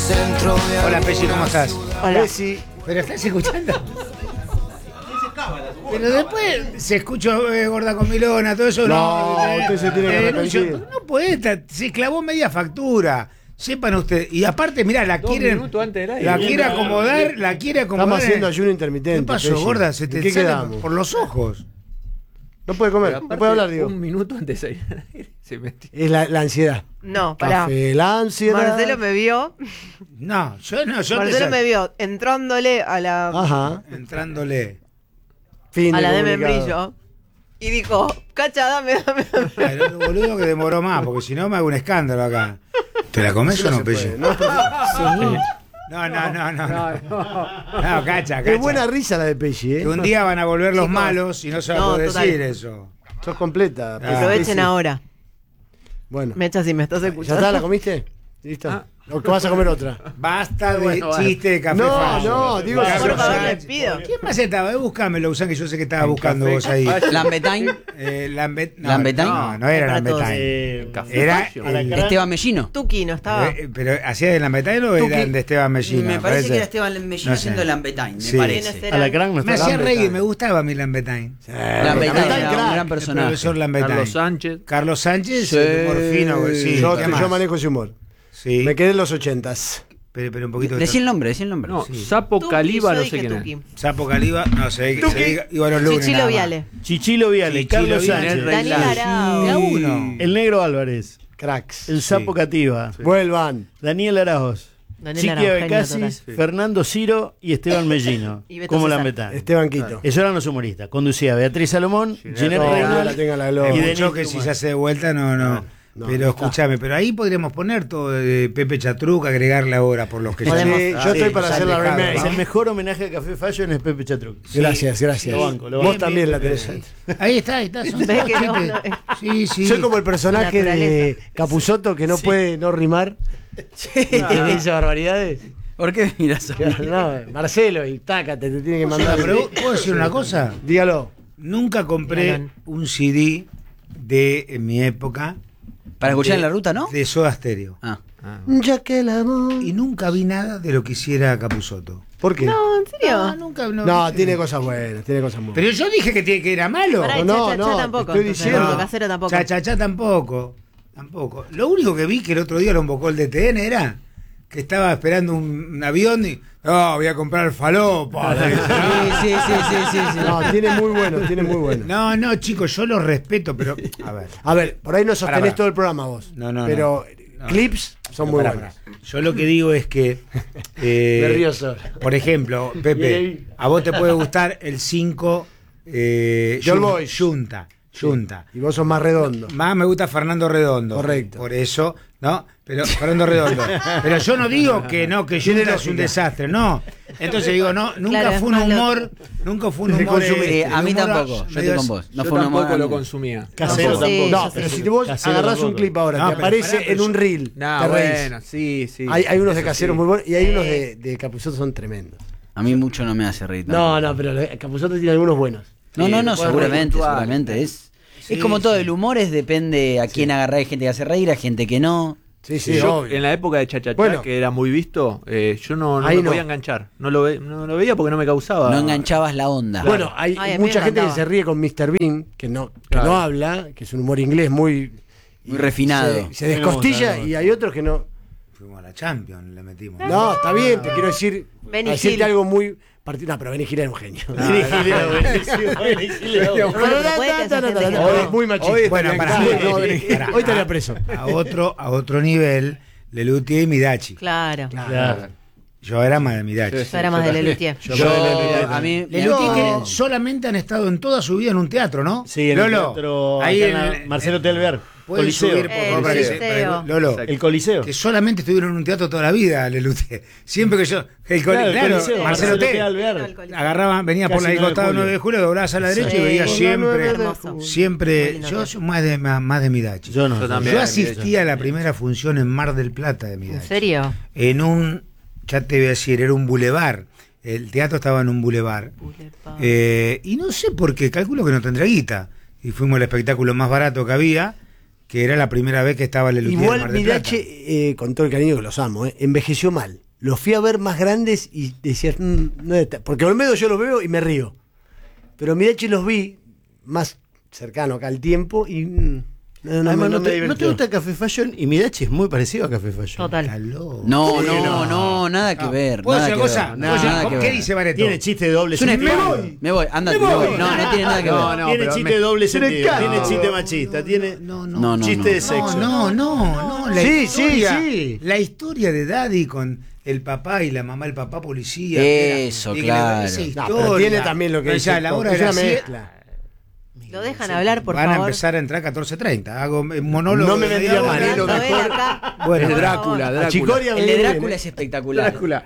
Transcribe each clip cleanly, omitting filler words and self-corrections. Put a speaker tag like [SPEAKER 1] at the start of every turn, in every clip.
[SPEAKER 1] Hola, Pesci, ¿cómo estás?
[SPEAKER 2] Hola.
[SPEAKER 1] Pesci. ¿Pero estás escuchando? Pero después se escuchó Gorda con Milona, todo eso.
[SPEAKER 3] No, usted se tiene que arrepentir.
[SPEAKER 1] No puede estar, se clavó media factura. Sepan ustedes. Y aparte, mirá, la quiere acomodar.
[SPEAKER 3] Estamos haciendo ayuno intermitente.
[SPEAKER 1] ¿Qué pasó,
[SPEAKER 3] Pesci?
[SPEAKER 1] Gorda? Se te
[SPEAKER 3] ¿Qué
[SPEAKER 1] sale
[SPEAKER 3] quedamos?
[SPEAKER 1] por los ojos.
[SPEAKER 3] No puede comer, no puede hablar, digo.
[SPEAKER 4] Un minuto antes de ir se metió.
[SPEAKER 3] Es la ansiedad.
[SPEAKER 2] No, pará.
[SPEAKER 3] Café, la ansiedad.
[SPEAKER 2] Marcelo me vio.
[SPEAKER 1] No, yo
[SPEAKER 2] Marcelo me vio entrándole a la
[SPEAKER 3] Ajá.
[SPEAKER 1] entrándole.
[SPEAKER 3] Fin
[SPEAKER 2] a
[SPEAKER 3] de
[SPEAKER 2] la de
[SPEAKER 3] comunicado.
[SPEAKER 2] membrillo y dijo, Cacha, dame.
[SPEAKER 1] El otro boludo que demoró más, porque si no me hago un escándalo acá. ¿Te la comes o no, Pesci?
[SPEAKER 3] No,
[SPEAKER 1] No, cacha.
[SPEAKER 3] Qué buena risa la de Pesci,
[SPEAKER 1] Que un día van a volver los
[SPEAKER 2] Chicos.
[SPEAKER 1] malos y no se va a
[SPEAKER 2] No,
[SPEAKER 1] poder
[SPEAKER 2] total.
[SPEAKER 1] decir eso.
[SPEAKER 3] Sos completa. Pesci.
[SPEAKER 2] Aprovechen ahora.
[SPEAKER 3] Bueno.
[SPEAKER 2] Mecha, si me estás
[SPEAKER 3] ¿Ya
[SPEAKER 2] escuchando.
[SPEAKER 3] está? ¿La comiste? ¿Listo? ¿O que vas a comer otra?
[SPEAKER 1] Basta de
[SPEAKER 4] Bueno,
[SPEAKER 1] chiste de café
[SPEAKER 3] No,
[SPEAKER 1] fallo.
[SPEAKER 3] no, digo,
[SPEAKER 1] Carlos
[SPEAKER 2] por favor,
[SPEAKER 1] Sánchez.
[SPEAKER 2] les pido.
[SPEAKER 1] ¿Quién más estaba? Búscamelo, Usán, que yo sé que estaba buscando vos ahí.
[SPEAKER 5] Lambetain,
[SPEAKER 1] Lambetain. No era
[SPEAKER 2] Para todos.
[SPEAKER 1] Lambetain. Era
[SPEAKER 5] Esteban Mellino.
[SPEAKER 2] Tuki no estaba.
[SPEAKER 1] pero ¿hacía de Lambetain o eran de Esteban Mellino?
[SPEAKER 5] Me parece que era Esteban Mellino
[SPEAKER 1] No sé.
[SPEAKER 5] haciendo Lambetain,
[SPEAKER 1] Sí.
[SPEAKER 5] me parece.
[SPEAKER 2] ¿Quiénes eran?
[SPEAKER 6] Alacrán no
[SPEAKER 1] Me
[SPEAKER 6] está.
[SPEAKER 1] hacía reír, me gustaba a mí Lambetain.
[SPEAKER 5] Lambetain era un gran
[SPEAKER 1] El
[SPEAKER 5] personaje.
[SPEAKER 1] profesor Lambetain.
[SPEAKER 4] Carlos Sánchez.
[SPEAKER 1] Carlos Sánchez,
[SPEAKER 5] Sí.
[SPEAKER 1] el humor fino, sí.
[SPEAKER 3] Yo,
[SPEAKER 1] ¿qué más?
[SPEAKER 3] yo manejo ese humor.
[SPEAKER 1] Sí.
[SPEAKER 3] Me quedé en los 80s.
[SPEAKER 1] Pero un poquito.
[SPEAKER 5] Decí el nombre.
[SPEAKER 4] No,
[SPEAKER 1] Sí.
[SPEAKER 4] Sapo
[SPEAKER 2] Tuki,
[SPEAKER 4] Caliba,
[SPEAKER 2] yo
[SPEAKER 4] no
[SPEAKER 2] dije
[SPEAKER 4] sé quién es.
[SPEAKER 2] Tuki.
[SPEAKER 1] Sapo Caliba, no sé, iba a los lunes.
[SPEAKER 2] Chichilo
[SPEAKER 1] nada más.
[SPEAKER 2] Viale.
[SPEAKER 6] Chichilo Viale,
[SPEAKER 1] Chichilo
[SPEAKER 6] Carlos
[SPEAKER 1] Viale.
[SPEAKER 6] Sánchez,
[SPEAKER 2] Daniel Arao.
[SPEAKER 1] Cada uno.
[SPEAKER 6] el Negro Álvarez,
[SPEAKER 3] Cracks.
[SPEAKER 6] el Sapo Cativa,
[SPEAKER 3] Vuelvan.
[SPEAKER 6] Daniel Araoz,
[SPEAKER 2] Daniel
[SPEAKER 6] Chiqui
[SPEAKER 2] Arao, genio
[SPEAKER 6] Abecasis,
[SPEAKER 2] total.
[SPEAKER 6] Fernando Ciro y Esteban Mellino.
[SPEAKER 2] Y Beto
[SPEAKER 6] Como
[SPEAKER 2] César.
[SPEAKER 6] Lambetain.
[SPEAKER 3] Esteban Quito.
[SPEAKER 6] Esos eran los humoristas. Conducía Beatriz Salomón, Ginette
[SPEAKER 3] No,
[SPEAKER 6] Reynal.
[SPEAKER 3] la tenga la
[SPEAKER 6] Y
[SPEAKER 3] gloria.
[SPEAKER 6] Denis
[SPEAKER 1] Mucho que si
[SPEAKER 6] Dumas.
[SPEAKER 1] se hace de vuelta, no.
[SPEAKER 3] No,
[SPEAKER 1] Pero
[SPEAKER 3] no está.
[SPEAKER 1] escúchame, pero ahí podríamos poner todo de Pepe Chatruc, agregarle ahora por los que ya
[SPEAKER 2] Podemos.
[SPEAKER 3] Sí, yo estoy para
[SPEAKER 1] ya
[SPEAKER 3] hacer la
[SPEAKER 1] dejado,
[SPEAKER 3] remake.
[SPEAKER 6] Es el mejor homenaje a Café Fallo en el Pepe Chatruc.
[SPEAKER 3] Gracias, gracias.
[SPEAKER 6] Lo banco, lo
[SPEAKER 3] Vos
[SPEAKER 6] banco.
[SPEAKER 3] también la tenés.
[SPEAKER 1] Ahí está. Son
[SPEAKER 2] ¿Ves que no?
[SPEAKER 1] chistes. Sí.
[SPEAKER 3] Soy como el personaje de
[SPEAKER 2] Naturaleza.
[SPEAKER 3] Capusotto que no puede no rimar. Y que dice barbaridades.
[SPEAKER 5] ¿Por qué miras a mí?
[SPEAKER 3] No, Marcelo, y tácate, te tiene que mandar.
[SPEAKER 1] Pero ¿puedo decir una cosa?
[SPEAKER 3] Dígalo.
[SPEAKER 1] Nunca compré
[SPEAKER 2] Galán.
[SPEAKER 1] un CD de en mi época.
[SPEAKER 5] Para escuchar en la ruta, ¿no?
[SPEAKER 1] De Soda Stereo.
[SPEAKER 5] Ah.
[SPEAKER 3] Ya que el amor.
[SPEAKER 1] Y nunca vi nada de lo que hiciera Capusotto.
[SPEAKER 3] ¿Por qué?
[SPEAKER 2] No, ¿en serio?
[SPEAKER 1] Nunca.
[SPEAKER 3] No, tiene cosas buenas, tiene cosas muy buenas.
[SPEAKER 1] Pero yo dije que era malo.
[SPEAKER 2] Pará,
[SPEAKER 3] No,
[SPEAKER 2] cha,
[SPEAKER 3] no,
[SPEAKER 2] tampoco.
[SPEAKER 3] te estoy
[SPEAKER 2] entonces,
[SPEAKER 3] diciendo.
[SPEAKER 2] no, Casero tampoco.
[SPEAKER 1] Cha tampoco. Lo único que vi que el otro día lo invocó el DTN era que estaba esperando un avión y voy a comprar falopa.
[SPEAKER 5] Sí.
[SPEAKER 3] No, tiene muy bueno, tiene muy bueno.
[SPEAKER 1] No, chicos, yo lo respeto, pero a ver.
[SPEAKER 3] A ver, por ahí no sostenés
[SPEAKER 1] Pará.
[SPEAKER 3] todo el programa vos.
[SPEAKER 1] No,
[SPEAKER 3] Pero
[SPEAKER 1] no.
[SPEAKER 3] clips son muy
[SPEAKER 1] Pará,
[SPEAKER 3] buenos.
[SPEAKER 1] pará. Yo lo que digo es que
[SPEAKER 3] Nervioso.
[SPEAKER 1] por ejemplo, Pepe, a vos te puede gustar el 5
[SPEAKER 3] All Boys.
[SPEAKER 1] Junta.
[SPEAKER 3] Y vos sos más redondo.
[SPEAKER 1] Más me gusta Fernando Redondo.
[SPEAKER 3] Correcto.
[SPEAKER 1] Por eso, ¿no? Pero Fernando Redondo. Pero yo no digo que no, que Junta es un desastre, no. Entonces digo, no, nunca
[SPEAKER 2] Claro,
[SPEAKER 1] fue un
[SPEAKER 2] es más
[SPEAKER 1] humor, nunca fue un humor.
[SPEAKER 5] A mí
[SPEAKER 1] el humor
[SPEAKER 5] tampoco, yo
[SPEAKER 1] medio
[SPEAKER 5] estoy con vos. No
[SPEAKER 4] Yo
[SPEAKER 5] fue un humor.
[SPEAKER 4] tampoco lo consumía.
[SPEAKER 6] Casero
[SPEAKER 2] No, sí,
[SPEAKER 6] tampoco.
[SPEAKER 3] No,
[SPEAKER 2] yo
[SPEAKER 3] pero
[SPEAKER 2] sé.
[SPEAKER 3] si vos
[SPEAKER 6] Casero
[SPEAKER 3] agarrás
[SPEAKER 6] tampoco.
[SPEAKER 3] un clip ahora,
[SPEAKER 1] No,
[SPEAKER 3] te
[SPEAKER 1] pero
[SPEAKER 3] aparece
[SPEAKER 1] pará, pero
[SPEAKER 3] en un
[SPEAKER 1] yo-
[SPEAKER 3] reel,
[SPEAKER 4] No,
[SPEAKER 3] te reís.
[SPEAKER 4] bueno, sí.
[SPEAKER 3] Hay unos de
[SPEAKER 4] Eso
[SPEAKER 3] Casero
[SPEAKER 4] sí.
[SPEAKER 3] muy buenos y hay unos de Capusotto son tremendos.
[SPEAKER 5] A mí mucho no me hace reír.
[SPEAKER 3] No, pero Capusotto tiene algunos buenos.
[SPEAKER 5] No,
[SPEAKER 4] puede
[SPEAKER 5] seguramente,
[SPEAKER 4] puntual.
[SPEAKER 5] seguramente. Es como todo, el humor depende a quién agarrar. Hay gente que hace reír, hay gente que no.
[SPEAKER 3] Sí, sí,
[SPEAKER 4] Yo,
[SPEAKER 3] obvio.
[SPEAKER 4] en la época de Chachachá,
[SPEAKER 3] Bueno.
[SPEAKER 4] que era muy visto, yo no
[SPEAKER 3] Ahí
[SPEAKER 4] me
[SPEAKER 3] no.
[SPEAKER 4] podía enganchar. No lo veía porque no me causaba.
[SPEAKER 5] No enganchabas la onda.
[SPEAKER 3] Bueno, hay
[SPEAKER 2] Ay, a mí
[SPEAKER 3] mucha
[SPEAKER 2] me
[SPEAKER 3] gente que
[SPEAKER 2] encantaba.
[SPEAKER 3] se ríe con Mr. Bean, que no
[SPEAKER 4] Claro.
[SPEAKER 3] habla, que es un humor inglés muy
[SPEAKER 5] refinado.
[SPEAKER 3] Se descostilla
[SPEAKER 6] Me gusta.
[SPEAKER 3] y hay otros que no.
[SPEAKER 1] Fuimos a la Champions, le metimos.
[SPEAKER 3] No, está bien, te quiero decir,
[SPEAKER 2] Benny
[SPEAKER 3] decirte
[SPEAKER 2] Hill.
[SPEAKER 3] algo muy particular. No, pero Benny Hill era un genio.
[SPEAKER 6] Benny Hill era buenísimo, Benny Hill era bueno.
[SPEAKER 2] Bueno, pero puede que haya gente que no.
[SPEAKER 3] Es muy machista.
[SPEAKER 4] Hoy
[SPEAKER 1] Bueno,
[SPEAKER 4] estaría
[SPEAKER 1] pará,
[SPEAKER 4] en cana.
[SPEAKER 1] pará.
[SPEAKER 3] Hoy estaría preso.
[SPEAKER 1] A otro nivel, Lelutier y Midachi.
[SPEAKER 2] Claro.
[SPEAKER 6] Claro.
[SPEAKER 1] Yo era más de Midachi.
[SPEAKER 2] Yo era más de Lelutier.
[SPEAKER 5] A mí.
[SPEAKER 1] Lelutier que solamente han estado en toda su vida en un teatro, ¿no?
[SPEAKER 6] Sí, en
[SPEAKER 1] Lolo,
[SPEAKER 6] el teatro
[SPEAKER 1] ahí
[SPEAKER 6] acá
[SPEAKER 1] en-
[SPEAKER 6] Marcelo Telver.
[SPEAKER 1] Pueden
[SPEAKER 6] Coliseo.
[SPEAKER 1] subir, por favor, para que se-
[SPEAKER 2] Coliseo.
[SPEAKER 1] Lolo,
[SPEAKER 6] El Coliseo.
[SPEAKER 1] que solamente estuvieron en un teatro toda la vida, Lelutier. Siempre que yo.
[SPEAKER 6] Claro, el Coliseo,
[SPEAKER 1] Marcelo T.
[SPEAKER 6] Alvear.
[SPEAKER 1] Agarraba, venía por
[SPEAKER 6] Casi
[SPEAKER 1] la
[SPEAKER 6] 9 de
[SPEAKER 1] costado
[SPEAKER 6] julio.
[SPEAKER 1] 9 de julio, doblabas a la derecha y
[SPEAKER 2] Sí.
[SPEAKER 1] veía
[SPEAKER 2] Por la
[SPEAKER 1] siempre.
[SPEAKER 3] 9 de
[SPEAKER 2] Hermoso.
[SPEAKER 3] julio.
[SPEAKER 1] Siempre.
[SPEAKER 2] Muy lindo
[SPEAKER 1] Yo
[SPEAKER 2] teatro.
[SPEAKER 1] soy más de Midachi.
[SPEAKER 6] Yo no.
[SPEAKER 4] Yo también.
[SPEAKER 1] Yo asistí a la primera función en Mar del Plata de Midachi.
[SPEAKER 2] ¿En serio?
[SPEAKER 1] En un, ya te voy a decir, era un bulevar. El teatro estaba en un bulevar. Y no sé por qué, calculo que no tendrá guita. Y fuimos al espectáculo más barato que había. que era la primera vez que estaba el Lelutier en
[SPEAKER 3] Igual
[SPEAKER 1] Mar del Plata.
[SPEAKER 3] Midache, con todo el cariño que los amo, envejeció mal. Los fui a ver más grandes y decías, no es porque Olmedo yo los veo y me río. Pero Midache los vi más cercano acá al tiempo y
[SPEAKER 6] Además, ¿no te
[SPEAKER 3] divirtió.
[SPEAKER 6] gusta Café Fashion? Y Midachi es muy parecido a Café Fashion.
[SPEAKER 2] Total.
[SPEAKER 1] Está loco.
[SPEAKER 5] No, nada que ver.
[SPEAKER 1] ¿Puedo
[SPEAKER 5] Nada
[SPEAKER 1] decir
[SPEAKER 5] que
[SPEAKER 1] una cosa?
[SPEAKER 5] ver.
[SPEAKER 1] ¿Puedo decir-
[SPEAKER 5] Nada que
[SPEAKER 1] ¿Qué
[SPEAKER 5] ver.
[SPEAKER 1] dice Bareto?
[SPEAKER 6] Tiene chiste de doble
[SPEAKER 5] Es una
[SPEAKER 6] sentido.
[SPEAKER 5] Me voy, andate, me voy. No tiene nada que ver.
[SPEAKER 6] Tiene
[SPEAKER 4] pero
[SPEAKER 6] chiste de doble sentido.
[SPEAKER 3] cago.
[SPEAKER 6] Tiene chiste machista. Tiene
[SPEAKER 5] No,
[SPEAKER 6] chiste de sexo.
[SPEAKER 1] No. La
[SPEAKER 3] Sí,
[SPEAKER 1] historia,
[SPEAKER 3] sí.
[SPEAKER 1] La historia de Daddy con el papá y la mamá, el papá policía.
[SPEAKER 5] Eso,
[SPEAKER 1] y que
[SPEAKER 5] claro.
[SPEAKER 1] esa
[SPEAKER 3] No,
[SPEAKER 1] historia.
[SPEAKER 3] pero tiene también lo que
[SPEAKER 1] Pero
[SPEAKER 3] dice.
[SPEAKER 1] ya a la hora de
[SPEAKER 3] es una
[SPEAKER 1] la sie-
[SPEAKER 3] mezcla.
[SPEAKER 2] Lo dejan hablar, por
[SPEAKER 1] Van a
[SPEAKER 2] favor.
[SPEAKER 1] empezar a entrar 14:30. Hago monólogo.
[SPEAKER 3] No me
[SPEAKER 1] de
[SPEAKER 3] vendría
[SPEAKER 1] media
[SPEAKER 3] mal,
[SPEAKER 1] hora.
[SPEAKER 2] Hablando él acá.
[SPEAKER 1] Bueno,
[SPEAKER 4] Es
[SPEAKER 2] por
[SPEAKER 4] Drácula,
[SPEAKER 2] favor.
[SPEAKER 3] A Chicoria
[SPEAKER 5] El de
[SPEAKER 3] viene
[SPEAKER 5] Drácula
[SPEAKER 3] bien,
[SPEAKER 5] es espectacular.
[SPEAKER 4] Drácula.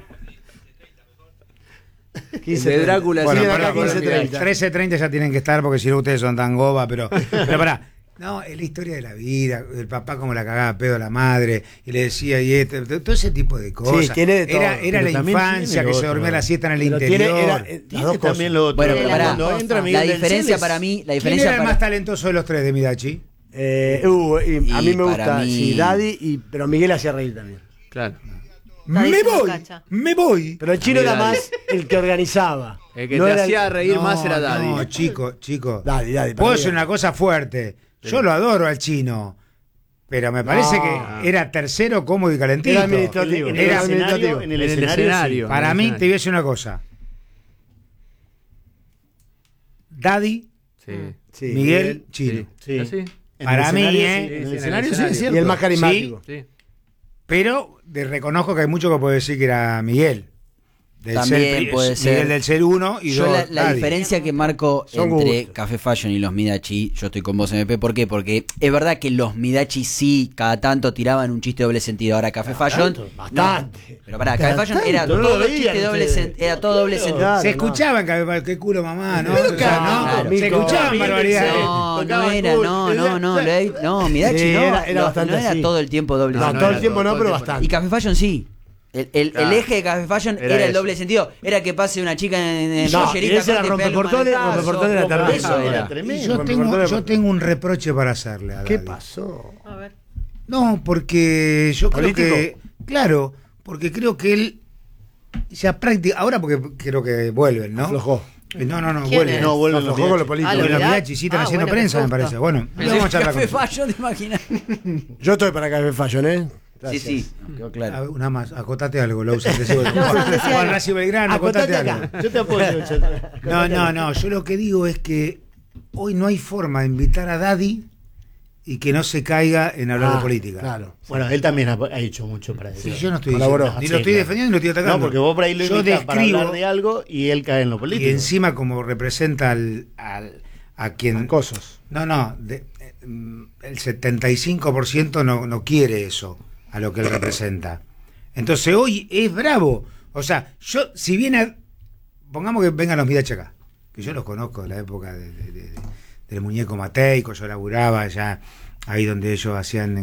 [SPEAKER 3] ¿eh?
[SPEAKER 4] de Drácula,
[SPEAKER 1] Bueno,
[SPEAKER 4] sí,
[SPEAKER 3] Viene acá
[SPEAKER 1] perdón,
[SPEAKER 3] 15:30.
[SPEAKER 1] 13:30 ya tienen que estar porque si no ustedes son tan goba, pero pará. No, es la historia de la vida, el papá como la cagaba a pedo a la madre, y le decía, todo ese tipo de cosas.
[SPEAKER 3] Sí, tiene de todo.
[SPEAKER 1] Era
[SPEAKER 6] Pero
[SPEAKER 1] la
[SPEAKER 6] también
[SPEAKER 1] infancia
[SPEAKER 6] tiene
[SPEAKER 1] que
[SPEAKER 6] lo
[SPEAKER 1] se dormía
[SPEAKER 6] otro.
[SPEAKER 1] la siesta en el
[SPEAKER 3] Pero
[SPEAKER 1] interior.
[SPEAKER 3] tiene, las
[SPEAKER 6] Tiene
[SPEAKER 3] dos cosas.
[SPEAKER 6] también lo otro.
[SPEAKER 5] Bueno, pero pará.
[SPEAKER 6] Cuando entra
[SPEAKER 5] La
[SPEAKER 6] Miguel del
[SPEAKER 5] diferencia
[SPEAKER 6] Cel es-
[SPEAKER 5] para mí, la
[SPEAKER 1] ¿Quién
[SPEAKER 5] diferencia
[SPEAKER 1] era el
[SPEAKER 5] para
[SPEAKER 1] más talentoso de los tres de Midachi?
[SPEAKER 3] Y a mí
[SPEAKER 5] Y
[SPEAKER 3] me
[SPEAKER 5] para
[SPEAKER 3] gusta,
[SPEAKER 5] mí-
[SPEAKER 3] sí, Daddy, pero Miguel hacía reír también.
[SPEAKER 4] Claro.
[SPEAKER 2] Daddy se lo cacha.
[SPEAKER 1] Me voy.
[SPEAKER 3] Pero el chino era
[SPEAKER 4] Daddy.
[SPEAKER 3] más el que organizaba.
[SPEAKER 4] El que
[SPEAKER 3] No
[SPEAKER 4] te
[SPEAKER 3] era
[SPEAKER 4] hacía reír
[SPEAKER 1] No,
[SPEAKER 4] más era Daddy.
[SPEAKER 1] No, chico.
[SPEAKER 3] Daddy,
[SPEAKER 1] Puedo
[SPEAKER 3] para
[SPEAKER 1] decir
[SPEAKER 3] mí.
[SPEAKER 1] una cosa fuerte. Yo lo adoro al chino. Pero me parece
[SPEAKER 3] No.
[SPEAKER 1] que era tercero, cómodo y calentito.
[SPEAKER 3] Era administrativo.
[SPEAKER 6] En
[SPEAKER 1] Era
[SPEAKER 6] el escenario,
[SPEAKER 3] administrativo.
[SPEAKER 6] en el escenario, sí.
[SPEAKER 1] Para mí, te voy a decir una cosa. Daddy,
[SPEAKER 4] Sí.
[SPEAKER 3] Sí,
[SPEAKER 1] Miguel, Chino.
[SPEAKER 6] Sí.
[SPEAKER 4] ¿Así?
[SPEAKER 6] En el
[SPEAKER 1] Para mí,
[SPEAKER 6] escenario,
[SPEAKER 1] ¿eh?
[SPEAKER 6] sí. En
[SPEAKER 4] Sí,
[SPEAKER 6] el
[SPEAKER 4] en el
[SPEAKER 6] escenario sí
[SPEAKER 4] escenario.
[SPEAKER 6] es cierto.
[SPEAKER 3] Y el más carismático.
[SPEAKER 4] Sí.
[SPEAKER 1] Pero reconozco que hay mucho que puedo decir que era Miguel.
[SPEAKER 5] También puede ser.
[SPEAKER 1] Miguel del ser 1 y
[SPEAKER 5] Yo
[SPEAKER 1] 2.
[SPEAKER 5] la diferencia que marco
[SPEAKER 3] Son
[SPEAKER 5] entre
[SPEAKER 3] gustos.
[SPEAKER 5] Café Fashion y los Midachi, yo estoy con vos MP, ¿por qué? Porque es verdad que los Midachi sí cada tanto tiraban un chiste de doble sentido. Ahora Café Fashion,
[SPEAKER 3] Bastante.
[SPEAKER 5] no. Pero pará, Café Fashion era
[SPEAKER 6] tanto, no
[SPEAKER 5] todo
[SPEAKER 6] lo
[SPEAKER 5] chiste
[SPEAKER 6] veían
[SPEAKER 5] doble
[SPEAKER 6] ustedes.
[SPEAKER 5] era todo doble sentido.
[SPEAKER 3] Claro,
[SPEAKER 1] Se
[SPEAKER 3] no.
[SPEAKER 1] escuchaban, qué culo mamá, ¿no?
[SPEAKER 3] Pero
[SPEAKER 1] O sea, ¿no?
[SPEAKER 5] claro.
[SPEAKER 1] Se escuchaban
[SPEAKER 6] Miguel
[SPEAKER 1] barbaridades.
[SPEAKER 6] del
[SPEAKER 5] No, no
[SPEAKER 6] Tocaba
[SPEAKER 5] era,
[SPEAKER 6] cool.
[SPEAKER 5] no, Midachi
[SPEAKER 3] Sí,
[SPEAKER 5] no,
[SPEAKER 3] era
[SPEAKER 5] no,
[SPEAKER 3] bastante
[SPEAKER 5] no era
[SPEAKER 3] así.
[SPEAKER 5] todo el tiempo doble
[SPEAKER 3] No,
[SPEAKER 5] sentido.
[SPEAKER 3] todo el tiempo no, pero
[SPEAKER 5] Y
[SPEAKER 3] bastante.
[SPEAKER 5] Café Fashion sí. El
[SPEAKER 4] Claro.
[SPEAKER 5] eje de Café Fashion era el
[SPEAKER 4] eso.
[SPEAKER 5] doble sentido. Era que pase una chica en
[SPEAKER 3] No,
[SPEAKER 5] pollerita
[SPEAKER 3] y ese era
[SPEAKER 5] corta y pegarle un
[SPEAKER 3] rompeportones,
[SPEAKER 5] manotazo.
[SPEAKER 3] rompeportones era terrible.
[SPEAKER 5] Eso era.
[SPEAKER 6] Tremendo.
[SPEAKER 1] Yo tengo un reproche para hacerle a
[SPEAKER 3] ¿Qué
[SPEAKER 1] Daddy.
[SPEAKER 3] pasó?
[SPEAKER 2] A ver.
[SPEAKER 1] No, porque yo creo
[SPEAKER 3] ¿Político?
[SPEAKER 1] que. Claro, porque creo que él. Ya prácticamente. Ahora porque creo que vuelven, ¿no?
[SPEAKER 3] Aflojó.
[SPEAKER 1] No,
[SPEAKER 2] ¿Quién
[SPEAKER 1] vuelven.
[SPEAKER 2] es?
[SPEAKER 6] No, vuelven los
[SPEAKER 3] Aflojó con lo
[SPEAKER 6] Midachi.
[SPEAKER 3] político.
[SPEAKER 2] Ah,
[SPEAKER 1] Bueno,
[SPEAKER 2] lo
[SPEAKER 1] los
[SPEAKER 2] mirá.
[SPEAKER 1] Midachi sí están
[SPEAKER 2] Ah,
[SPEAKER 1] haciendo
[SPEAKER 2] bueno,
[SPEAKER 1] prensa, me
[SPEAKER 2] qué
[SPEAKER 1] parece.
[SPEAKER 2] susto.
[SPEAKER 1] Bueno,
[SPEAKER 5] Pero
[SPEAKER 1] vamos a charlar
[SPEAKER 5] Café
[SPEAKER 1] con
[SPEAKER 5] Fashion, ¿te imaginas?
[SPEAKER 3] Yo estoy para Café Fashion, ¿eh? Gracias.
[SPEAKER 5] Sí, quedó
[SPEAKER 1] A
[SPEAKER 5] claro.
[SPEAKER 1] ver, una más, acotate algo, Lousa.
[SPEAKER 2] Lousa, decí
[SPEAKER 1] Juan
[SPEAKER 2] algo.
[SPEAKER 1] Racio Belgrano, acotate
[SPEAKER 3] Acotate
[SPEAKER 1] algo.
[SPEAKER 3] acá.
[SPEAKER 6] Yo te apoyo, Chata.
[SPEAKER 1] No, yo lo que digo es que hoy no hay forma de invitar a Daddy y que no se caiga en hablar de política.
[SPEAKER 3] Claro.
[SPEAKER 6] Bueno, él también ha hecho mucho para
[SPEAKER 1] Sí,
[SPEAKER 6] eso.
[SPEAKER 1] yo no estoy
[SPEAKER 3] Colaboró.
[SPEAKER 1] diciendo, ni
[SPEAKER 6] Sí,
[SPEAKER 1] lo estoy
[SPEAKER 6] claro.
[SPEAKER 1] defendiendo ni lo estoy atacando.
[SPEAKER 6] No, porque vos por ahí lo
[SPEAKER 1] yo
[SPEAKER 6] invitas para hablar
[SPEAKER 1] describo
[SPEAKER 6] de algo y él cae en lo político.
[SPEAKER 1] y encima como representa a quien...
[SPEAKER 3] Cosos.
[SPEAKER 1] No, el 75% no quiere eso, a lo que él representa. Entonces hoy es bravo. O sea, yo, si viene, pongamos que vengan los Midachi acá, que yo los conozco de la época del muñeco Mateico, yo laburaba ya ahí donde ellos hacían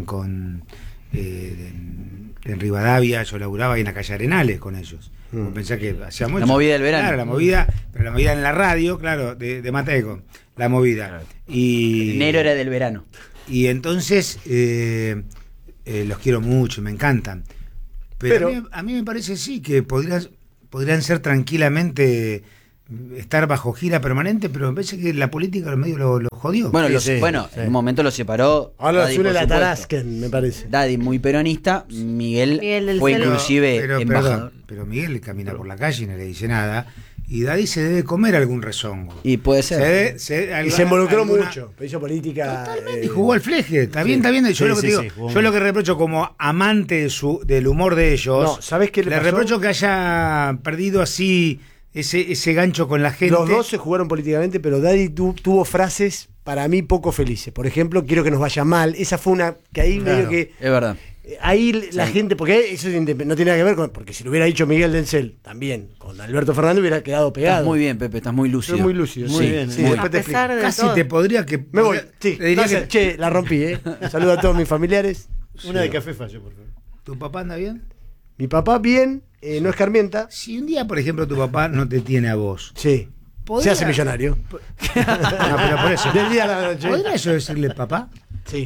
[SPEAKER 1] en Rivadavia, yo laburaba ahí en la calle Arenales con ellos. Pensé que hacíamos
[SPEAKER 5] La movida del verano.
[SPEAKER 1] Claro, pero la movida en la radio, claro, de Mateico, la movida. Y
[SPEAKER 5] Enero era del verano.
[SPEAKER 1] y entonces los quiero mucho, me encantan. Pero a mí me parece sí que podrían ser tranquilamente estar bajo gira permanente, pero me parece que la política en medio lo jodió.
[SPEAKER 5] Bueno,
[SPEAKER 6] Sí, sí.
[SPEAKER 5] en un momento lo separó.
[SPEAKER 3] Ahora
[SPEAKER 5] Daddy,
[SPEAKER 3] suele
[SPEAKER 5] por
[SPEAKER 3] la
[SPEAKER 5] supuesto.
[SPEAKER 3] Tarasken, me parece.
[SPEAKER 5] Daddy muy peronista,
[SPEAKER 2] Miguel del
[SPEAKER 5] fue
[SPEAKER 2] Cel.
[SPEAKER 5] inclusive
[SPEAKER 1] pero,
[SPEAKER 5] embajador.
[SPEAKER 1] pero Miguel camina por la calle y no le dice nada. Y Daddy se debe comer algún rezongo.
[SPEAKER 5] Y puede ser.
[SPEAKER 3] Y se involucró mucho. Hizo política.
[SPEAKER 1] Y jugó al fleje, está bien. Yo
[SPEAKER 6] Sí,
[SPEAKER 1] lo que
[SPEAKER 6] sí,
[SPEAKER 1] te digo,
[SPEAKER 6] sí, jugó
[SPEAKER 1] yo lo que reprocho como amante del humor de ellos,
[SPEAKER 3] No, ¿sabés qué le pasó?
[SPEAKER 1] reprocho que haya perdido así ese gancho con la gente.
[SPEAKER 3] Los dos se jugaron políticamente, pero Daddy tuvo frases para mí poco felices. Por ejemplo, quiero que nos vaya mal. Esa fue una que ahí medio que.
[SPEAKER 5] Es verdad.
[SPEAKER 3] Ahí la gente, porque eso no tiene nada que ver con. Porque si lo hubiera dicho Miguel del Cel, también, con Alberto Fernández hubiera quedado pegado.
[SPEAKER 5] Estás muy bien, Pepe, estás muy lúcido.
[SPEAKER 3] Soy muy lúcido.
[SPEAKER 6] Muy
[SPEAKER 3] sí,
[SPEAKER 6] bien,
[SPEAKER 3] sí,
[SPEAKER 6] muy
[SPEAKER 3] después
[SPEAKER 2] A
[SPEAKER 3] te explico.
[SPEAKER 2] pesar de
[SPEAKER 1] Casi
[SPEAKER 2] todo.
[SPEAKER 1] te podría que.
[SPEAKER 3] Me voy, sí.
[SPEAKER 1] Te diría
[SPEAKER 3] Gracias.
[SPEAKER 1] que
[SPEAKER 3] Che, la rompí, ¿eh? Saludo a todos mis familiares.
[SPEAKER 6] Una de Café Fallo, por favor.
[SPEAKER 1] ¿Tu papá anda bien?
[SPEAKER 3] Mi papá, bien, no escarmienta.
[SPEAKER 1] Si un día, por ejemplo, tu papá no te tiene a vos,
[SPEAKER 3] Sí.
[SPEAKER 1] ¿podría-
[SPEAKER 3] Se hace millonario.
[SPEAKER 1] No, pero por eso.
[SPEAKER 3] Del día a la noche.
[SPEAKER 1] ¿Podría yo decirle papá?
[SPEAKER 3] Sí.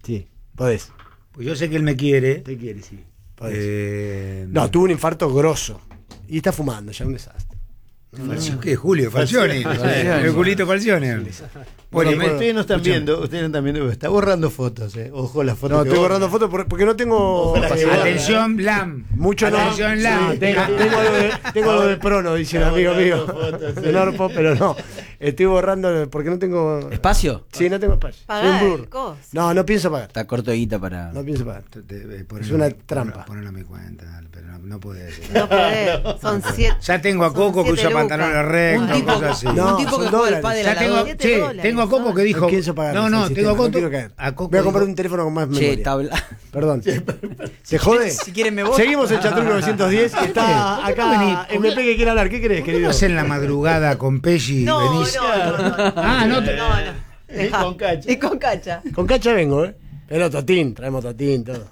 [SPEAKER 3] Sí, podés.
[SPEAKER 1] Pues yo sé que él me quiere.
[SPEAKER 3] Te quiere, sí. Podés.
[SPEAKER 1] No,
[SPEAKER 3] No, tuvo un infarto grosso. Y está fumando, ya un desastre.
[SPEAKER 1] ¿Qué? Julio Falcioni. El Julito Falcioni.
[SPEAKER 6] Bueno,
[SPEAKER 1] Bueno,
[SPEAKER 6] ustedes no están viendo, porque está borrando fotos, Ojo las fotos.
[SPEAKER 3] No,
[SPEAKER 6] que
[SPEAKER 3] estoy
[SPEAKER 6] borra.
[SPEAKER 3] borrando fotos porque no tengo.
[SPEAKER 6] Ojalá que borra.
[SPEAKER 1] atención, Lam.
[SPEAKER 3] Mucho no.
[SPEAKER 1] Atención, Lam.
[SPEAKER 3] Sí, tengo lo de Prono, dice un amigo mío.
[SPEAKER 6] Fotos, sí.
[SPEAKER 3] De Norpo, pero no. Estoy borrando porque no tengo.
[SPEAKER 5] ¿Espacio?
[SPEAKER 3] Sí, no tengo espacio.
[SPEAKER 2] Pagar
[SPEAKER 3] Soy un blur.
[SPEAKER 2] el coso.
[SPEAKER 3] No pienso pagar.
[SPEAKER 5] Está corto de guita para.
[SPEAKER 3] No pienso pagar.
[SPEAKER 1] Ponelo-
[SPEAKER 3] Es una trampa.
[SPEAKER 1] Ponelo a mi cuenta, pero no puede ser.
[SPEAKER 2] No podés. Son 7.
[SPEAKER 1] Ya tengo a Coco que
[SPEAKER 2] Son
[SPEAKER 1] usa
[SPEAKER 2] 7
[SPEAKER 1] pantalones
[SPEAKER 2] lucas.
[SPEAKER 1] rectos,
[SPEAKER 5] Un tipo-
[SPEAKER 1] cosas así.
[SPEAKER 3] No,
[SPEAKER 5] un tipo que
[SPEAKER 3] son
[SPEAKER 5] juega al
[SPEAKER 3] dólares.
[SPEAKER 5] pádel
[SPEAKER 1] Ya
[SPEAKER 5] a la
[SPEAKER 1] tengo,
[SPEAKER 5] dos.
[SPEAKER 2] 7
[SPEAKER 1] che,
[SPEAKER 2] dólares,
[SPEAKER 1] tengo a Coco que
[SPEAKER 2] son.
[SPEAKER 1] dijo.
[SPEAKER 3] No pienso pagar.
[SPEAKER 1] No,
[SPEAKER 3] ese
[SPEAKER 1] tengo
[SPEAKER 3] sistema,
[SPEAKER 1] a Coco.
[SPEAKER 3] no quiero caer.
[SPEAKER 1] A Coco
[SPEAKER 3] Voy a comprar
[SPEAKER 1] dijo-
[SPEAKER 3] un teléfono con más
[SPEAKER 5] Che,
[SPEAKER 3] memoria.
[SPEAKER 5] tabla.
[SPEAKER 3] Perdón. ¿Se jode?
[SPEAKER 5] Si quieren me voy.
[SPEAKER 3] Seguimos en Chatrón 910. Está acá MP que quiere hablar. ¿Qué querés,
[SPEAKER 1] ¿Por qué no
[SPEAKER 3] querido?
[SPEAKER 1] hacen la madrugada con Pelli?
[SPEAKER 2] No,
[SPEAKER 1] Venís.
[SPEAKER 2] no.
[SPEAKER 1] Ah, no te-
[SPEAKER 2] No. Dejá.
[SPEAKER 6] Con Cacha.
[SPEAKER 2] Y con cacha.
[SPEAKER 3] Con Cacha vengo, Pero Totín, traemos Totín, todo.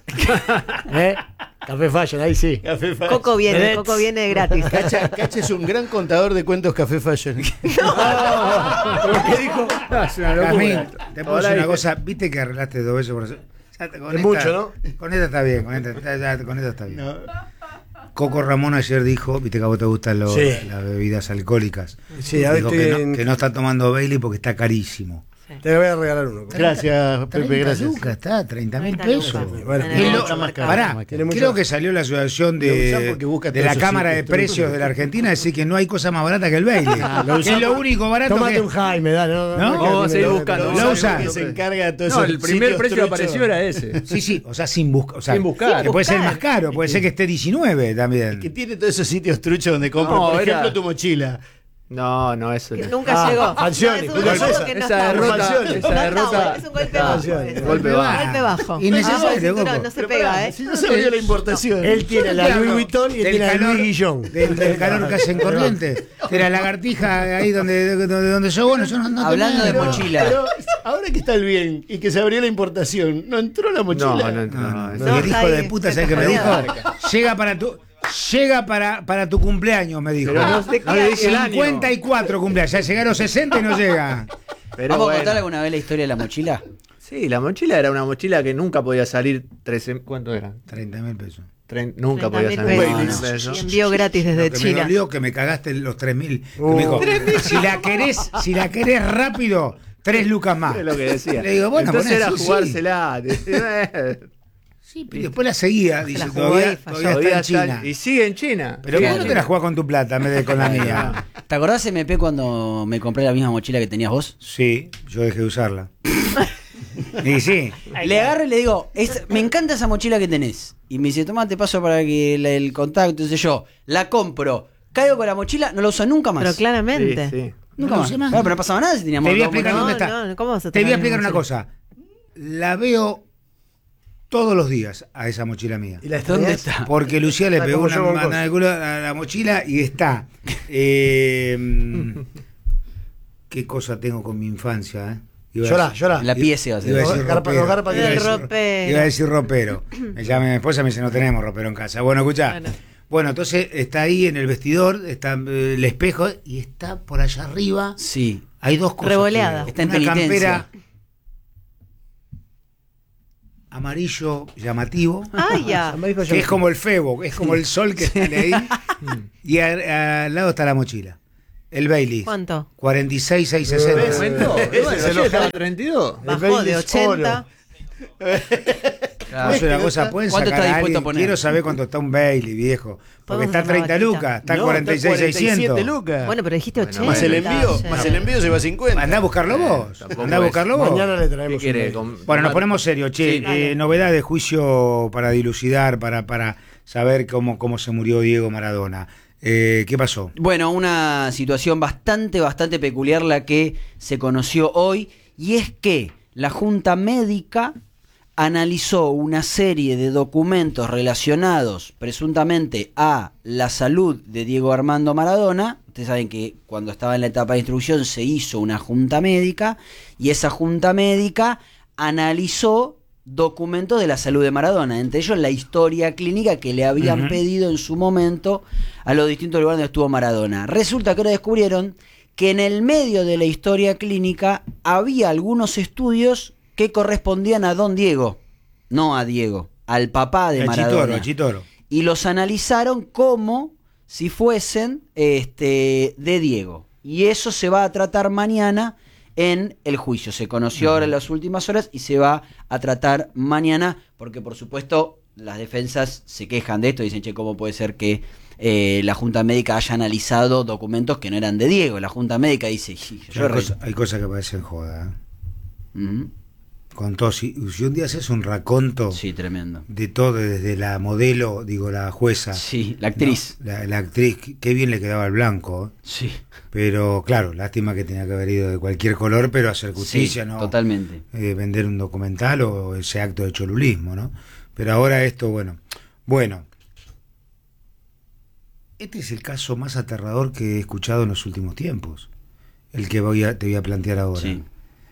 [SPEAKER 3] Café Fashion, ahí sí.
[SPEAKER 6] Café Fashion.
[SPEAKER 2] Coco viene gratis.
[SPEAKER 6] Cacha es un gran contador de cuentos Café Fashion.
[SPEAKER 3] ¿Qué dijo?
[SPEAKER 4] Es una
[SPEAKER 1] Jazmín,
[SPEAKER 4] locura.
[SPEAKER 1] te puedo decir una cosa. Viste que arreglaste 2 veces por eso.
[SPEAKER 3] Es mucho, ¿no?
[SPEAKER 1] Con esta está bien. Con esta está bien.
[SPEAKER 6] No.
[SPEAKER 1] Coco Ramón ayer dijo, viste que a vos te gustan
[SPEAKER 3] Sí.
[SPEAKER 1] las bebidas alcohólicas.
[SPEAKER 3] Sí, a ver,
[SPEAKER 1] Dijo que no está tomando Bailey porque está carísimo.
[SPEAKER 3] Te voy a regalar uno.
[SPEAKER 6] Gracias, Pepe,
[SPEAKER 1] 30
[SPEAKER 6] gracias.
[SPEAKER 1] lucas, está, 30.000
[SPEAKER 2] 30
[SPEAKER 1] pesos.
[SPEAKER 2] lucas.
[SPEAKER 3] Bueno,
[SPEAKER 2] Tenés
[SPEAKER 1] Es lo-
[SPEAKER 6] mucha más cara,
[SPEAKER 1] pará,
[SPEAKER 6] mucha más
[SPEAKER 3] cara.
[SPEAKER 1] creo que salió la asociación
[SPEAKER 6] Lo usás porque busca
[SPEAKER 1] de
[SPEAKER 6] todos
[SPEAKER 1] la
[SPEAKER 6] esos
[SPEAKER 1] Cámara de
[SPEAKER 6] sitios
[SPEAKER 1] Precios
[SPEAKER 6] truchos.
[SPEAKER 1] de la Argentina, decir que no hay cosa más barata que el Bailey.
[SPEAKER 3] lo
[SPEAKER 1] que
[SPEAKER 3] usás
[SPEAKER 1] es lo
[SPEAKER 3] por-
[SPEAKER 1] único barato
[SPEAKER 3] Tómate
[SPEAKER 1] que
[SPEAKER 3] un Jaime, dale.
[SPEAKER 1] ¿No?
[SPEAKER 4] Vamos a seguir buscando.
[SPEAKER 1] Lo
[SPEAKER 6] Lo
[SPEAKER 1] usa.
[SPEAKER 6] que se encarga de todo
[SPEAKER 4] No,
[SPEAKER 6] eso.
[SPEAKER 4] el primer precio que apareció era ese.
[SPEAKER 1] Sí, o sea, sin buscar. O sea,
[SPEAKER 4] Sin buscar.
[SPEAKER 1] que puede ser
[SPEAKER 2] buscar.
[SPEAKER 1] más caro, puede ser que esté 19 también.
[SPEAKER 6] Que tiene todos esos sitios truchos donde compras,
[SPEAKER 4] No,
[SPEAKER 6] por
[SPEAKER 4] era-
[SPEAKER 6] ejemplo, tu mochila.
[SPEAKER 4] No, eso
[SPEAKER 2] Que
[SPEAKER 4] no.
[SPEAKER 2] nunca llegó.
[SPEAKER 3] Falcioni,
[SPEAKER 2] No, es un
[SPEAKER 3] Julio
[SPEAKER 2] juego
[SPEAKER 3] César.
[SPEAKER 2] que no
[SPEAKER 4] Esa
[SPEAKER 2] está
[SPEAKER 4] derrota,
[SPEAKER 2] bueno.
[SPEAKER 4] esa
[SPEAKER 2] No está
[SPEAKER 4] derrota.
[SPEAKER 2] bueno, es un golpe bajo.
[SPEAKER 3] Falcioni.
[SPEAKER 2] Es un
[SPEAKER 4] Golpe bajo.
[SPEAKER 2] Golpe bajo.
[SPEAKER 1] Innecesario,
[SPEAKER 2] Abajo del cinturón,
[SPEAKER 1] Coco.
[SPEAKER 2] no se pega,
[SPEAKER 6] Si no se abrió la importación.
[SPEAKER 3] Él tiene la Louis Vuitton y él
[SPEAKER 1] Del
[SPEAKER 3] tiene la
[SPEAKER 1] calor-
[SPEAKER 3] Louis Guillón.
[SPEAKER 1] Del calor que hace en Corrientes. De la lagartija ahí donde yo, bueno, yo no
[SPEAKER 5] Hablando de
[SPEAKER 1] tengo.
[SPEAKER 5] mochila.
[SPEAKER 6] Pero ahora que está el bien y que se abrió la importación, ¿no entró la mochila?
[SPEAKER 1] No,
[SPEAKER 2] No,
[SPEAKER 1] el hijo
[SPEAKER 2] está
[SPEAKER 1] de
[SPEAKER 2] ahí.
[SPEAKER 1] puta, ¿sabes qué me dijo? Llega para tu cumpleaños, me dijo.
[SPEAKER 4] Pero no le dice el año.
[SPEAKER 1] 54 cumpleaños, ya llegaron 60 y no llega.
[SPEAKER 4] Pero
[SPEAKER 5] ¿Vamos a
[SPEAKER 4] bueno.
[SPEAKER 5] contar alguna vez la historia de la mochila?
[SPEAKER 4] Sí, la mochila era una mochila que nunca podía salir 13. ¿Cuánto era?
[SPEAKER 1] 30.000 pesos.
[SPEAKER 4] Nunca
[SPEAKER 2] 30.000
[SPEAKER 4] podía salir.
[SPEAKER 2] pesos.
[SPEAKER 1] No, no.
[SPEAKER 2] Y envío gratis desde
[SPEAKER 1] Lo que me
[SPEAKER 2] China.
[SPEAKER 1] dolió que me cagaste los 3.000. Que me dijo, si la querés rápido, 3 lucas más.
[SPEAKER 4] Es lo que decía.
[SPEAKER 1] Le digo, bueno,
[SPEAKER 4] entonces
[SPEAKER 1] poné,
[SPEAKER 4] era
[SPEAKER 1] sí,
[SPEAKER 4] jugársela.
[SPEAKER 1] Sí, pero después la seguía, dice,
[SPEAKER 2] la jugó
[SPEAKER 1] todavía
[SPEAKER 2] y falló.
[SPEAKER 1] está
[SPEAKER 4] Todavía
[SPEAKER 1] en China.
[SPEAKER 4] está- y sigue en China.
[SPEAKER 1] Pero
[SPEAKER 4] Sigue
[SPEAKER 1] ¿por
[SPEAKER 4] en
[SPEAKER 1] qué no te la
[SPEAKER 4] China.
[SPEAKER 1] jugás con tu plata en vez de con la mía?
[SPEAKER 5] ¿Te acordás, MP, cuando me compré la misma mochila que tenías vos?
[SPEAKER 1] Sí, yo dejé de usarla. Y sí.
[SPEAKER 5] Le agarro y le digo, me encanta esa mochila que tenés. Y me dice, toma, te paso para que el contacto. Entonces yo la compro, caigo con la mochila, no la uso nunca más.
[SPEAKER 2] Pero claramente.
[SPEAKER 4] Sí, sí.
[SPEAKER 5] Nunca
[SPEAKER 1] No la
[SPEAKER 5] más.
[SPEAKER 1] usé más.
[SPEAKER 5] Bueno, pero no pasaba nada si teníamos
[SPEAKER 1] Te voy a
[SPEAKER 5] dos
[SPEAKER 1] explicar
[SPEAKER 5] mochilas.
[SPEAKER 1] dónde está.
[SPEAKER 2] No, ¿cómo vas a
[SPEAKER 1] Te voy a
[SPEAKER 2] tener
[SPEAKER 1] explicar una
[SPEAKER 2] mochila?
[SPEAKER 1] cosa. La veo todos los días a esa mochila mía.
[SPEAKER 3] ¿Y la
[SPEAKER 5] ¿Dónde
[SPEAKER 3] extrañás?
[SPEAKER 5] está?
[SPEAKER 1] Porque Lucía le
[SPEAKER 3] Está
[SPEAKER 1] pegó
[SPEAKER 3] como
[SPEAKER 1] una
[SPEAKER 3] yo con
[SPEAKER 1] manada
[SPEAKER 3] cosas.
[SPEAKER 1] de culo a la mochila y está. ¿Qué cosa tengo con mi infancia? Iba a
[SPEAKER 3] Llorá,
[SPEAKER 1] decir-
[SPEAKER 3] llorá.
[SPEAKER 5] La pieza va a ser.
[SPEAKER 1] Iba a decir
[SPEAKER 3] Garpa-
[SPEAKER 1] ropero.
[SPEAKER 3] garpa-
[SPEAKER 1] Iba a
[SPEAKER 2] El
[SPEAKER 1] decir-
[SPEAKER 2] ropero.
[SPEAKER 1] Iba a decir ropero. Me llama mi esposa y me dice, no tenemos ropero en casa. Bueno, escuchá.
[SPEAKER 2] Bueno.
[SPEAKER 1] Bueno, entonces está ahí en el vestidor, está el espejo y está por allá arriba.
[SPEAKER 5] Sí.
[SPEAKER 1] Hay dos cosas.
[SPEAKER 2] Revoleada.
[SPEAKER 1] que veo.
[SPEAKER 5] Está en
[SPEAKER 1] Una
[SPEAKER 5] penitencia.
[SPEAKER 1] campera amarillo llamativo.
[SPEAKER 2] Ah, ya.
[SPEAKER 1] Que es como el febo, es como el sol que sale ahí. Y al lado está la mochila. El Bailey.
[SPEAKER 2] ¿Cuánto?
[SPEAKER 1] 46,660.
[SPEAKER 4] Aumentó. Bueno, ayer estaba 32.
[SPEAKER 2] Bajó de
[SPEAKER 3] Bailey's
[SPEAKER 2] 80.
[SPEAKER 1] No es una cosa, pueden
[SPEAKER 5] ¿Cuánto
[SPEAKER 1] sacar
[SPEAKER 5] está
[SPEAKER 1] a
[SPEAKER 5] dispuesto
[SPEAKER 1] alguien.
[SPEAKER 5] a poner?
[SPEAKER 1] Quiero saber cuánto está un Bailey, viejo. Porque
[SPEAKER 2] Podemos
[SPEAKER 1] está
[SPEAKER 2] hacer una
[SPEAKER 1] 30
[SPEAKER 2] vaquita.
[SPEAKER 1] lucas, está
[SPEAKER 6] No,
[SPEAKER 1] 46,600.
[SPEAKER 6] 47 lucas.
[SPEAKER 2] Bueno, pero dijiste 80.
[SPEAKER 6] más el envío, más el envío se va a 50.
[SPEAKER 1] Andá a buscarlo vos.
[SPEAKER 4] Tampoco
[SPEAKER 1] Andá a
[SPEAKER 4] es.
[SPEAKER 1] buscarlo vos.
[SPEAKER 3] Mañana le
[SPEAKER 4] ¿Qué
[SPEAKER 3] traemos un
[SPEAKER 4] quiere?
[SPEAKER 3] mail.
[SPEAKER 1] Bueno, nos ponemos serios, che.
[SPEAKER 4] Sí.
[SPEAKER 2] Dale.
[SPEAKER 1] Novedad de juicio para dilucidar, para saber cómo se murió Diego Maradona. ¿Qué pasó?
[SPEAKER 5] Bueno, una situación bastante peculiar la que se conoció hoy, y es que la Junta Médica analizó una serie de documentos relacionados presuntamente a la salud de Diego Armando Maradona. Ustedes saben que cuando estaba en la etapa de instrucción se hizo una Junta Médica, y esa Junta Médica analizó documentos de la salud de Maradona, entre ellos la historia clínica que le habían pedido en su momento a los distintos lugares donde estuvo Maradona. Resulta que ahora descubrieron que en el medio de la historia clínica había algunos estudios que correspondían a Don Diego, no a Diego, al papá de Maradona.
[SPEAKER 1] A Chitoro.
[SPEAKER 5] Y los analizaron como si fuesen de Diego. Y eso se va a tratar mañana en el juicio. Se conoció ahora en las últimas horas y se va a tratar mañana, porque por supuesto las defensas se quejan de esto, dicen, che, ¿cómo puede ser que la Junta Médica haya analizado documentos que no eran de Diego? La Junta Médica dice,
[SPEAKER 1] Hay cosas que parecen joda.
[SPEAKER 5] Ujú.
[SPEAKER 1] Con todo, si un día haces un raconto
[SPEAKER 5] Sí, tremendo.
[SPEAKER 1] de todo, desde la modelo, digo, la jueza.
[SPEAKER 5] Sí, la actriz.
[SPEAKER 1] ¿no? La actriz, qué bien le quedaba el blanco.
[SPEAKER 5] Sí,
[SPEAKER 1] Pero claro, lástima que tenía que haber ido de cualquier color, pero hacer justicia,
[SPEAKER 5] sí,
[SPEAKER 1] ¿no?
[SPEAKER 5] totalmente.
[SPEAKER 1] Vender un documental o ese acto de cholulismo, ¿no? Pero ahora esto, bueno. Este es el caso más aterrador que he escuchado en los últimos tiempos. El que te voy a plantear ahora.
[SPEAKER 5] Sí.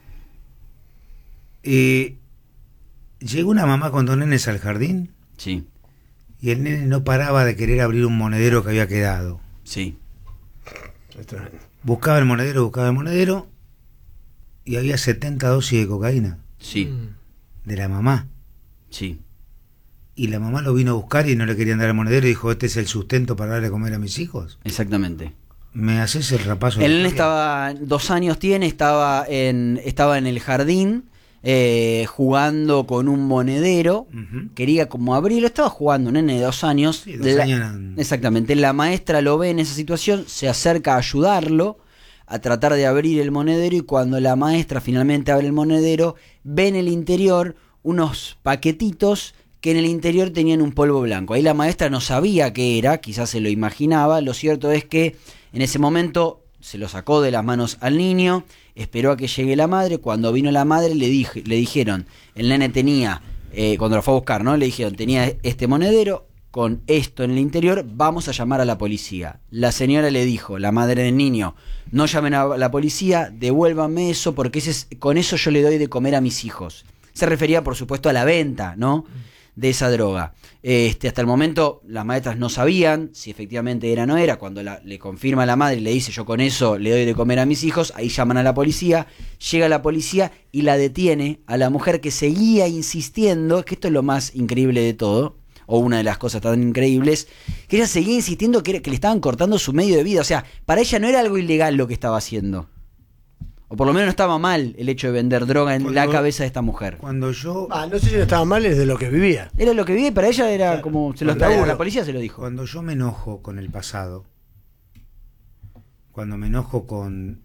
[SPEAKER 1] Llegó una mamá con dos nenes al jardín
[SPEAKER 5] Sí,
[SPEAKER 1] y el nene no paraba de querer abrir un monedero que había quedado.
[SPEAKER 5] sí.
[SPEAKER 1] Buscaba el monedero y había 70 dosis de cocaína
[SPEAKER 5] Sí,
[SPEAKER 1] de la mamá.
[SPEAKER 5] sí.
[SPEAKER 1] Y la mamá lo vino a buscar y no le querían dar el monedero y dijo, este es el sustento para darle a comer a mis hijos.
[SPEAKER 5] Exactamente.
[SPEAKER 1] ¿Me haces el repaso?
[SPEAKER 5] El nene estaba, 2 años tiene, estaba en el jardín jugando con un monedero.
[SPEAKER 1] Ujú.
[SPEAKER 5] Quería como abrirlo, estaba jugando un nene de 2 años.
[SPEAKER 1] Sí, 2 años eran-
[SPEAKER 5] Exactamente, la maestra lo ve en esa situación, se acerca a ayudarlo a tratar de abrir el monedero, y cuando la maestra finalmente abre el monedero, ve en el interior unos paquetitos que en el interior tenían un polvo blanco. Ahí la maestra no sabía qué era, quizás se lo imaginaba. Lo cierto es que en ese momento se lo sacó de las manos al niño, esperó a que llegue la madre. Cuando vino la madre le dijeron, el nene tenía, cuando lo fue a buscar, ¿no? Le dijeron, tenía este monedero con esto en el interior, vamos a llamar a la policía. La señora le dijo, la madre del niño, no llamen a la policía, devuélvanme eso, porque con eso yo le doy de comer a mis hijos. Se refería, por supuesto, a la venta, ¿no?, de esa droga. Hasta el momento las maestras no sabían si efectivamente era o no era. Cuando le confirma a la madre y le dice, yo con eso le doy de comer a mis hijos, ahí llaman a la policía. Llega la policía y la detiene a la mujer, que seguía insistiendo, que esto es lo más increíble de todo, o una de las cosas tan increíbles, que ella seguía insistiendo que le estaban cortando su medio de vida. O sea, para ella no era algo ilegal lo que estaba haciendo, o por lo menos no estaba mal el hecho de vender droga en la cabeza de esta mujer.
[SPEAKER 1] Cuando yo
[SPEAKER 3] No sé si no estaba mal, es de lo que vivía.
[SPEAKER 5] Era lo que vivía, y para ella era
[SPEAKER 3] Claro.
[SPEAKER 5] como, se lo
[SPEAKER 3] Cuando
[SPEAKER 5] trajo,
[SPEAKER 3] uno-
[SPEAKER 5] la policía se lo dijo.
[SPEAKER 1] Cuando yo me enojo con el pasado, cuando me enojo con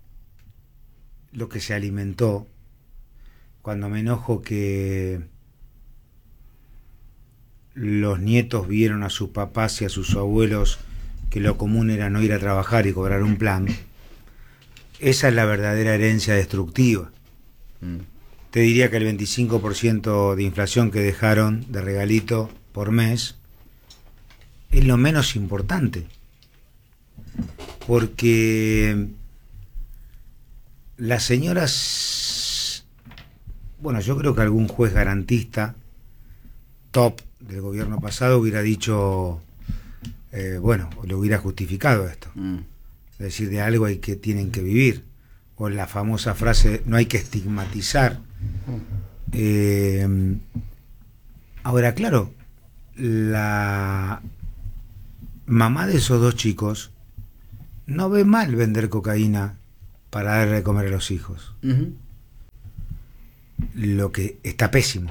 [SPEAKER 1] lo que se alimentó, cuando me enojo que los nietos vieron a sus papás y a sus abuelos que lo común era no ir a trabajar y cobrar un plan, esa es la verdadera herencia destructiva. Te diría que el 25% de inflación que dejaron de regalito por mes es lo menos importante, porque las señoras, bueno, yo creo que algún juez garantista top del gobierno pasado hubiera dicho, bueno, le hubiera justificado esto, es decir, de algo hay que tienen que vivir, o la famosa frase, no hay que estigmatizar. Ahora, claro, la mamá de esos dos chicos no ve mal vender cocaína para darle de comer a los hijos,
[SPEAKER 5] Ujú.
[SPEAKER 1] lo que está pésimo.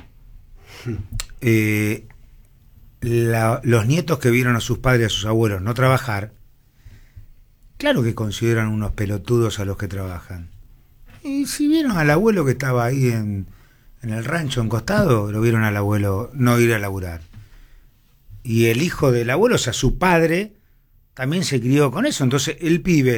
[SPEAKER 1] Los nietos que vieron a sus padres y a sus abuelos no trabajar, claro que consideran unos pelotudos a los que trabajan. Y si vieron al abuelo que estaba ahí en el rancho encostado, lo vieron al abuelo no ir a laburar. Y el hijo del abuelo, o sea, su padre, también se crió con eso. Entonces el pibe